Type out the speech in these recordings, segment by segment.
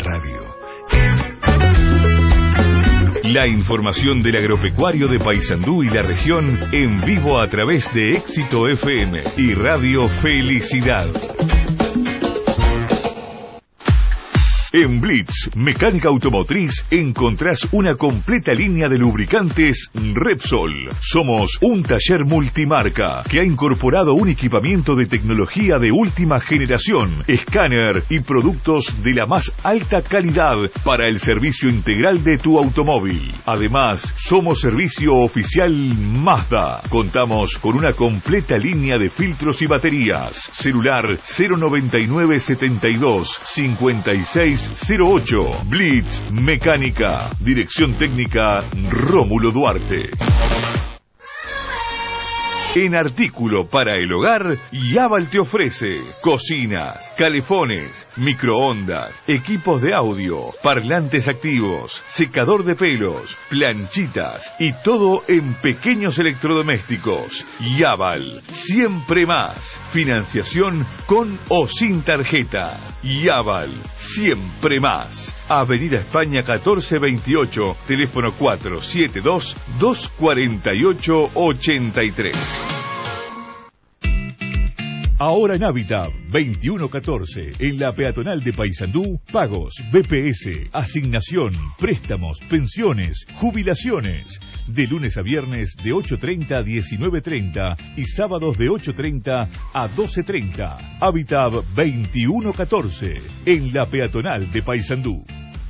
radio es la información del agropecuario de Paysandú y la región en vivo a través de Éxito FM y Radio Felicidad. En Blitz Mecánica Automotriz encontrás una completa línea de lubricantes Repsol. Somos un taller multimarca que ha incorporado un equipamiento de tecnología de última generación, escáner y productos de la más alta calidad para el servicio integral de tu automóvil. Además, somos servicio oficial Mazda. Contamos con una completa línea de filtros y baterías. Celular 099 72 56 08. Blitz Mecánica. Dirección técnica Rómulo Duarte. En artículo para el hogar, Yaval te ofrece cocinas, calefones, microondas, equipos de audio, parlantes activos, secador de pelos, planchitas y todo en pequeños electrodomésticos. Yaval, siempre más. Financiación con o sin tarjeta. Yaval, siempre más. Avenida España 1428, teléfono 472-248-83. Ahora en Hábitat 2114, en la peatonal de Paysandú, pagos, BPS, asignación, préstamos, pensiones, jubilaciones. De lunes a viernes de 8:30 a 19:30 y sábados de 8:30 a 12:30. Hábitat 2114, en la peatonal de Paysandú.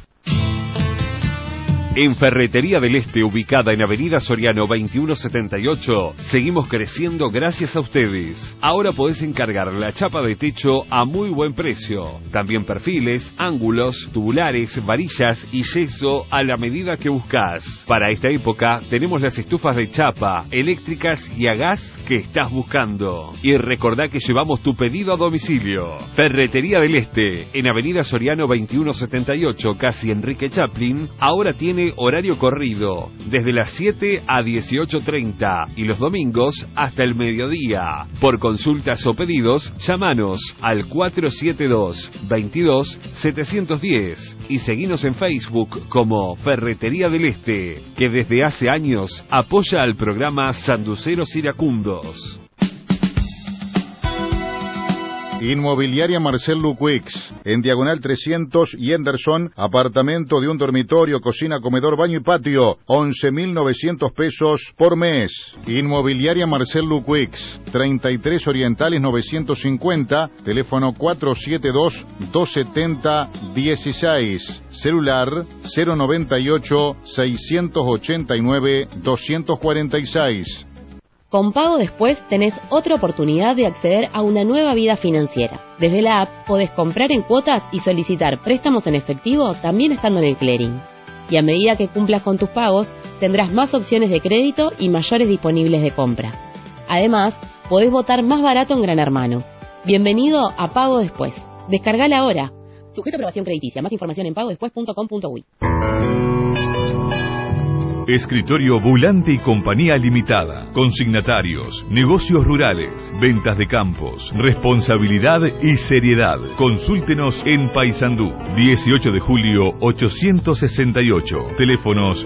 En Ferretería del Este, ubicada en Avenida Soriano 2178, seguimos creciendo gracias a ustedes. Ahora podés encargar la chapa de techo a muy buen precio. También perfiles, ángulos, tubulares, varillas y yeso a la medida que buscas. Para esta época tenemos las estufas de chapa, eléctricas y a gas que estás buscando. Y recordá que llevamos tu pedido a domicilio. Ferretería del Este, en Avenida Soriano 2178, casi Enrique Chaplin, ahora tiene horario corrido, desde las 7 a 18:30 y los domingos hasta el mediodía. Por consultas o pedidos, llámanos al 472-22-710 y seguinos en Facebook como Ferretería del Este, que desde hace años apoya al programa Sanduceros Iracundos. Inmobiliaria Marcel Luquix, en Diagonal 300 y Henderson, apartamento de un dormitorio, cocina, comedor, baño y patio, 11.900 pesos por mes. Inmobiliaria Marcel Luquix, 33 Orientales 950, teléfono 472-270-16, celular 098-689-246. Con Pago Después tenés otra oportunidad de acceder a una nueva vida financiera. Desde la app podés comprar en cuotas y solicitar préstamos en efectivo también estando en el clearing. Y a medida que cumplas con tus pagos, tendrás más opciones de crédito y mayores disponibles de compra. Además, podés votar más barato en Gran Hermano. Bienvenido a Pago Después. Descargala ahora. Sujeto a aprobación crediticia. Más información en pagodespues.com.uy. Escritorio Bulante y Compañía Limitada. Consignatarios, negocios rurales, ventas de campos, responsabilidad y seriedad. Consúltenos en Paysandú. 18 de julio 868. Teléfonos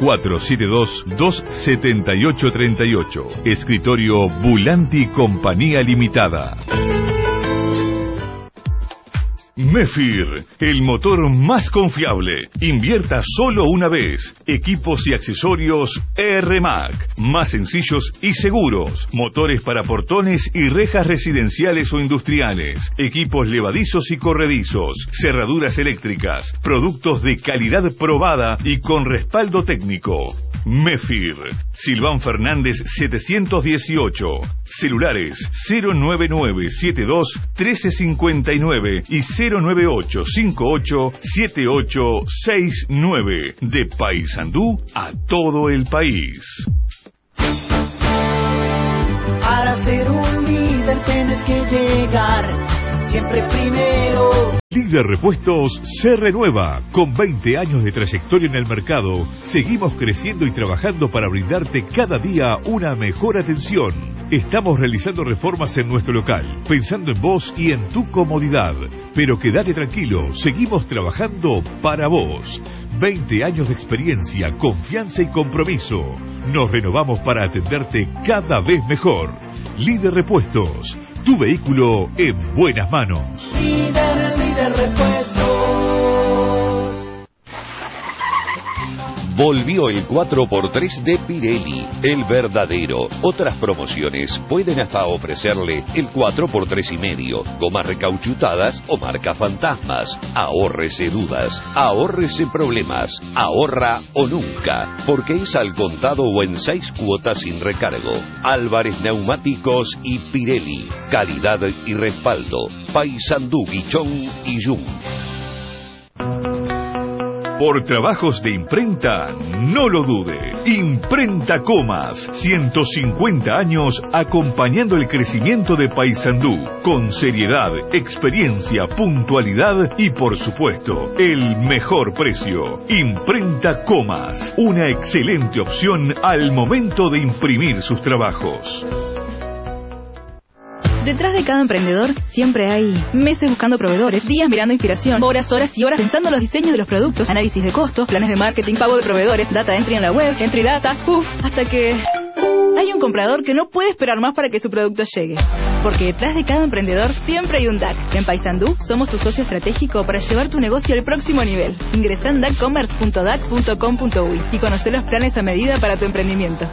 472-27838. Escritorio Bulante y Compañía Limitada. Mefir, el motor más confiable. Invierta solo una vez. Equipos y accesorios ERMAC, más sencillos y seguros. Motores para portones y rejas residenciales o industriales. Equipos levadizos y corredizos. Cerraduras eléctricas. Productos de calidad probada y con respaldo técnico. Mefir, Silván Fernández 718, celulares 09972-1359 y 098587869, de Paysandú a todo el país. Para ser un líder tienes que llegar siempre primero. Líder Repuestos se renueva. Con 20 años de trayectoria en el mercado, seguimos creciendo y trabajando para brindarte cada día una mejor atención. Estamos realizando reformas en nuestro local, pensando en vos y en tu comodidad. Pero quédate tranquilo, seguimos trabajando para vos. 20 años de experiencia, confianza y compromiso. Nos renovamos para atenderte cada vez mejor. Líder Repuestos, tu vehículo en buenas manos. Líder Repuestos. Volvió el 4x3 de Pirelli, el verdadero. Otras promociones pueden hasta ofrecerle el 4x3,5, gomas recauchutadas o marca fantasmas. Ahórrese dudas, ahórrese problemas, ahorra o nunca, porque es al contado o en 6 cuotas sin recargo. Álvarez Neumáticos y Pirelli, calidad y respaldo. Paysandú, Guichón y Yum. Por trabajos de imprenta, no lo dude. Imprenta Comas, 150 años acompañando el crecimiento de Paysandú, con seriedad, experiencia, puntualidad y por supuesto, el mejor precio. Imprenta Comas, una excelente opción al momento de imprimir sus trabajos. Detrás de cada emprendedor siempre hay meses buscando proveedores, días mirando inspiración, horas y horas pensando en los diseños de los productos, análisis de costos, planes de marketing, pago de proveedores, data entry en la web, entry data, hasta que hay un comprador que no puede esperar más para que su producto llegue. Porque detrás de cada emprendedor siempre hay un DAC. En Paysandú somos tu socio estratégico para llevar tu negocio al próximo nivel. Ingresá en dacommerce.dac.com.uy y conocer los planes a medida para tu emprendimiento.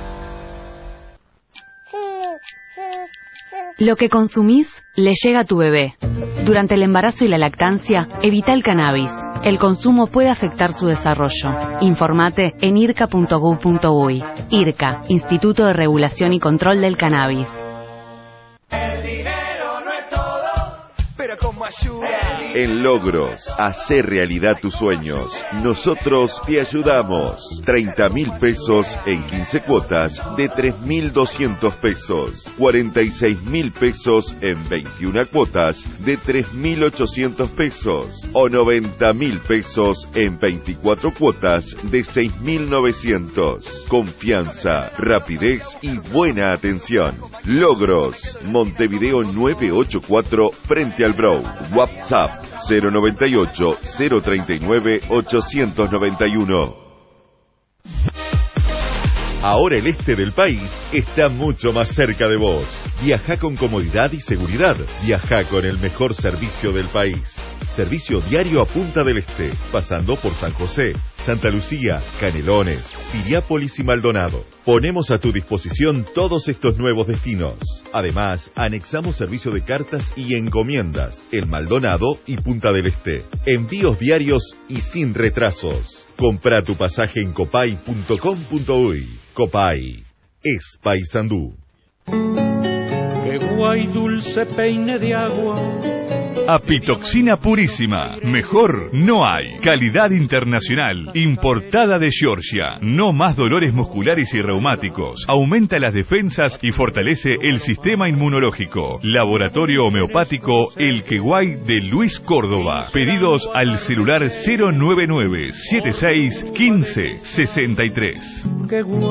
Lo que consumís le llega a tu bebé. Durante el embarazo y la lactancia, evita el cannabis. El consumo puede afectar su desarrollo. Informate en irca.gov.uy. IRCA, Instituto de Regulación y Control del Cannabis. El dinero no es todo, pero como ayuda. En Logros, hacer realidad tus sueños. Nosotros te ayudamos. 30.000 pesos en 15 cuotas de 3.200 pesos. 46.000 pesos en 21 cuotas de 3.800 pesos. O 90.000 pesos en 24 cuotas de 6.900. Confianza, rapidez y buena atención. Logros, Montevideo 984 frente al Brou. WhatsApp 098-039-891. Ahora el este del país está mucho más cerca de vos. Viajá con comodidad y seguridad. Viajá con el mejor servicio del país. Servicio diario a Punta del Este, pasando por San José, Santa Lucía, Canelones, Piriápolis y Maldonado. Ponemos a tu disposición todos estos nuevos destinos. Además, anexamos servicio de cartas y encomiendas en Maldonado y Punta del Este. Envíos diarios y sin retrasos. Compra tu pasaje en copay.com.uy. Copay es Paysandú. Qué guay dulce peine de agua. Apitoxina purísima. Mejor no hay. Calidad internacional. Importada de Georgia. No más dolores musculares y reumáticos. Aumenta las defensas y fortalece el sistema inmunológico. Laboratorio Homeopático El Queguay de Luis Córdoba. Pedidos al celular 099 76 15 63.